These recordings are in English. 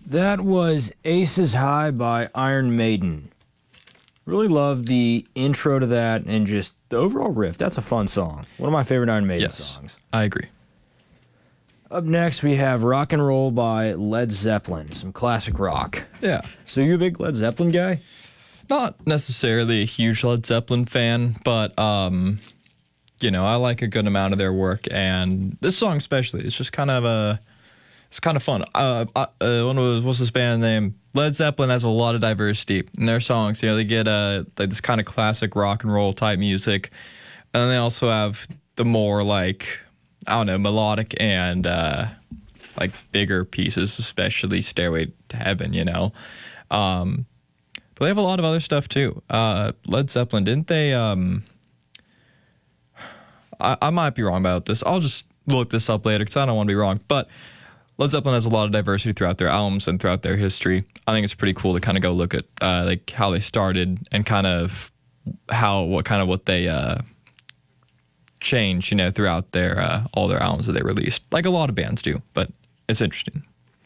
That was Aces High by Iron Maiden. Really love the intro to that and just the overall riff. That's a fun song. One of my favorite Iron Maiden songs. I agree. Up next, we have Rock and Roll by Led Zeppelin, some classic rock. Yeah. So you a big Led Zeppelin guy? Not necessarily a huge Led Zeppelin fan, but, you know, I like a good amount of their work, and this song especially is just kind of it's kind of fun. What's this band name? Led Zeppelin has a lot of diversity in their songs. You know, they get like this kind of classic rock and roll type music, and then they also have the more like, I don't know, melodic and like bigger pieces, especially Stairway to Heaven. You know, but they have a lot of other stuff too. Led Zeppelin, didn't they? I might be wrong about this. I'll just look this up later because I don't want to be wrong, but Led Zeppelin has a lot of diversity throughout their albums and throughout their history. I think it's pretty cool to kind of go look at like how they started and kind of what they changed, you know, throughout their all their albums that they released, like a lot of bands do. But it's interesting.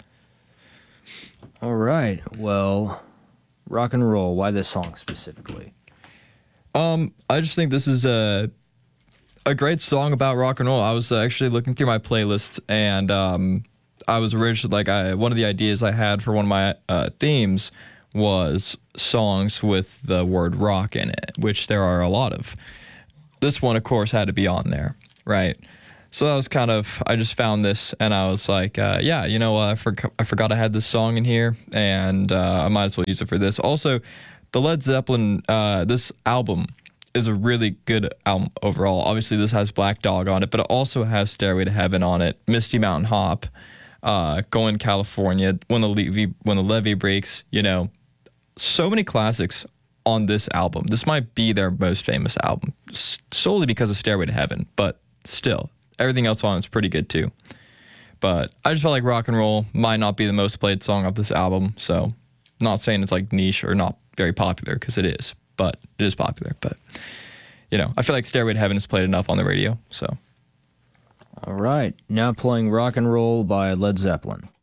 All right. Well, Rock and Roll. Why this song specifically? I just think this is a great song about rock and roll. I was actually looking through my playlists, and I was originally one of the ideas I had for one of my themes was songs with the word rock in it, which there are a lot of. This one, of course, had to be on there, right? So that was kind of, I just found this, and I was like, yeah, you know, I forgot I had this song in here, and I might as well use it for this. Also, the Led Zeppelin, this album is a really good album overall. Obviously, this has Black Dog on it, but it also has Stairway to Heaven on it, Misty Mountain Hop, Going California, When the Levee Breaks, you know, so many classics on this album. This might be their most famous album, solely because of Stairway to Heaven, but still, everything else on it's pretty good too. But I just felt like Rock and Roll might not be the most played song of this album, so not saying it's like niche or not very popular, because it is, but it is popular. But, you know, I feel like Stairway to Heaven is played enough on the radio, so. All right. Now playing Rock and Roll by Led Zeppelin.